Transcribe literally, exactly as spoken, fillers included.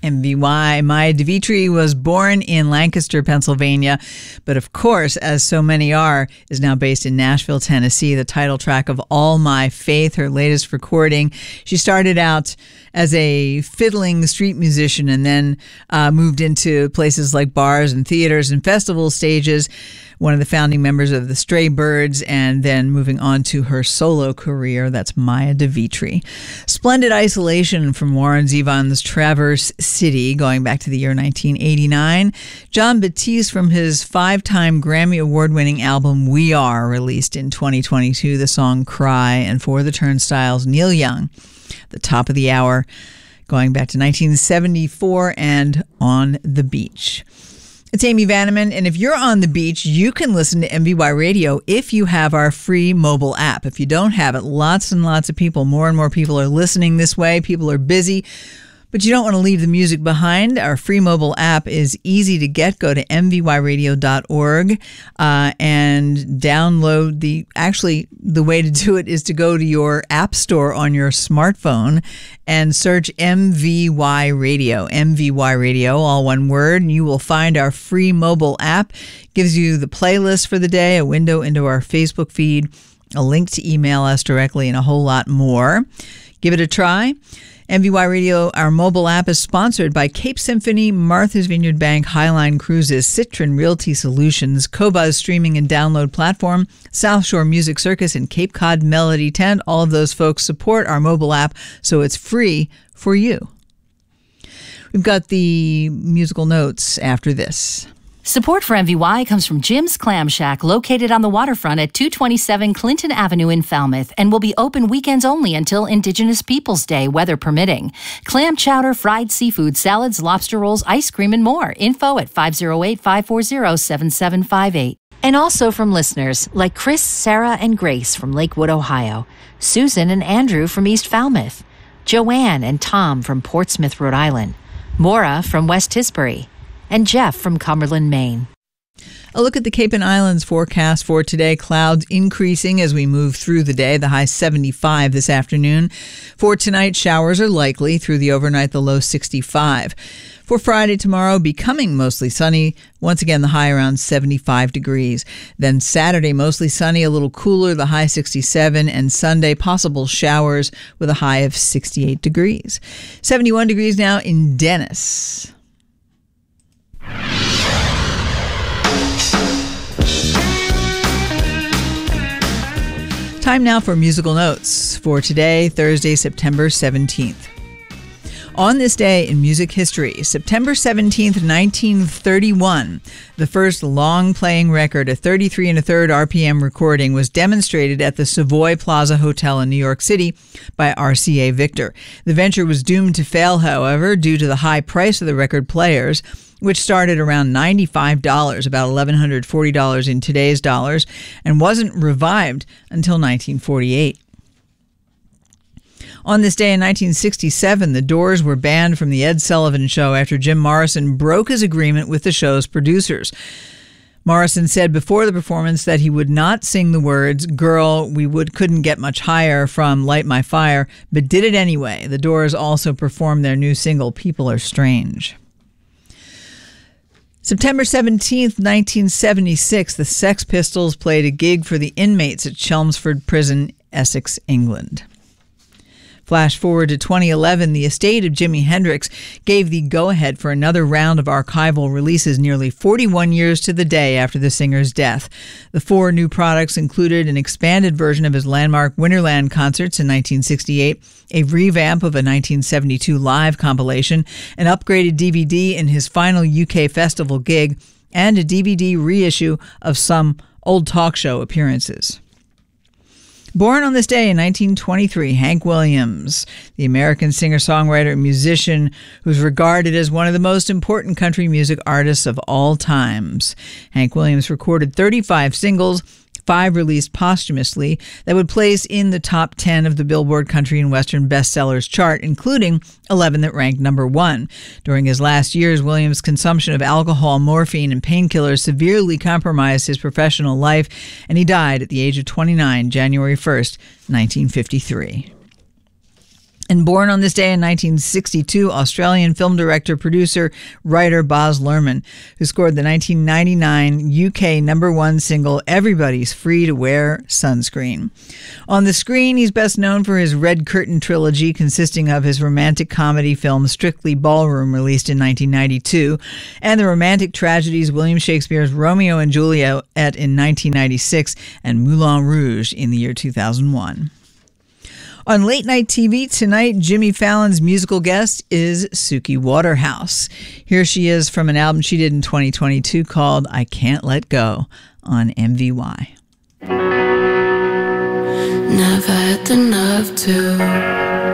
M V Y. Maya DeVitri was born in Lancaster, Pennsylvania, but of course, as so many are, is now based in Nashville, Tennessee. The title track of All My Faith, her latest recording. She started out as a fiddling street musician and then uh, moved into places like bars and theaters and festival stages. One of the founding members of the Stray Birds, and then moving on to her solo career. That's Maya DeVitri. Splendid Isolation from Warren Zevon's Traverse City, going back to the year nineteen eighty-nine. Jon Batiste from his five-time Grammy Award-winning album We Are, released in twenty twenty-two, the song Cry. And for the Turnstiles, Neil Young, the top of the hour, going back to nineteen seventy-four and On the Beach. It's Amy Vanneman, and if you're on the beach, you can listen to M V Y Radio if you have our free mobile app. If you don't have it, lots and lots of people, more and more people are listening this way. People are busy, but you don't want to leave the music behind. Our free mobile app is easy to get. Go to m v y radio dot org uh, and download the, actually, the way to do it is to go to your app store on your smartphone and search M V Y Radio, M V Y Radio, all one word, and you will find our free mobile app. Gives you the playlist for the day, a window into our Facebook feed, a link to email us directly, and a whole lot more. Give it a try. M V Y Radio, our mobile app, is sponsored by Cape Symphony, Martha's Vineyard Bank, Highline Cruises, Citron Realty Solutions, Qobuz Streaming and Download Platform, South Shore Music Circus, and Cape Cod Melody Tent. All of those folks support our mobile app, so it's free for you. We've got the musical notes after this. Support for M V Y comes from Jim's Clam Shack, located on the waterfront at two twenty-seven Clinton Avenue in Falmouth, and will be open weekends only until Indigenous Peoples Day, weather permitting. Clam chowder, fried seafood, salads, lobster rolls, ice cream, and more. Info at five oh eight, five four zero, seven seven five eight. And also from listeners like Chris, Sarah, and Grace from Lakewood, Ohio, Susan and Andrew from East Falmouth, Joanne and Tom from Portsmouth, Rhode Island, Maura from West Tisbury, and Jeff from Cumberland, Maine. A look at the Cape and Islands forecast for today. Clouds increasing as we move through the day. The high seventy-five this afternoon. For tonight, showers are likely. Through the overnight, the low sixty-five. For Friday, tomorrow, becoming mostly sunny. Once again, the high around seventy-five degrees. Then Saturday, mostly sunny, a little cooler, the high sixty-seven. And Sunday, possible showers with a high of sixty-eight degrees. seventy-one degrees now in Dennis. Time now for musical notes for today, Thursday, September seventeenth. On this day in music history, September seventeenth, nineteen thirty-one, the first long-playing record, a thirty-three and a third R P M recording, was demonstrated at the Savoy Plaza Hotel in New York City by R C A Victor. The venture was doomed to fail, however, due to the high price of the record players, which started around ninety-five dollars, about eleven hundred forty dollars in today's dollars, and wasn't revived until nineteen forty-eight. On this day in nineteen sixty-seven, the Doors were banned from the Ed Sullivan Show after Jim Morrison broke his agreement with the show's producers. Morrison said before the performance that he would not sing the words, "Girl, we would couldn't get much higher" from Light My Fire, but did it anyway. The Doors also performed their new single, People Are Strange. September seventeenth, nineteen seventy-six, the Sex Pistols played a gig for the inmates at Chelmsford Prison, Essex, England. Flash forward to twenty eleven, the estate of Jimi Hendrix gave the go-ahead for another round of archival releases nearly forty-one years to the day after the singer's death. The four new products included an expanded version of his landmark Winterland concerts in nineteen sixty-eight, a revamp of a nineteen seventy-two live compilation, an upgraded D V D in his final U K festival gig, and a D V D reissue of some old talk show appearances. Born on this day in nineteen twenty-three, Hank Williams, the American singer-songwriter and musician who's regarded as one of the most important country music artists of all times. Hank Williams recorded thirty-five singles, five released posthumously, that would place in the top ten of the Billboard Country and Western Bestsellers chart, including eleven that ranked number one. During his last years, Williams' consumption of alcohol, morphine, and painkillers severely compromised his professional life, and he died at the age of twenty-nine, January first, nineteen fifty-three. And born on this day in nineteen sixty-two, Australian film director, producer, writer Baz Luhrmann, who scored the nineteen ninety-nine U K number one single, Everybody's Free to Wear Sunscreen. On the screen, he's best known for his Red Curtain trilogy, consisting of his romantic comedy film Strictly Ballroom, released in nineteen ninety-two, and the romantic tragedies William Shakespeare's Romeo and Juliet in nineteen ninety-six and Moulin Rouge in the year two thousand one. On late night T V tonight, Jimmy Fallon's musical guest is Suki Waterhouse. Here she is from an album she did in twenty twenty-two called I Can't Let Go on M V Y. Never had the nerve to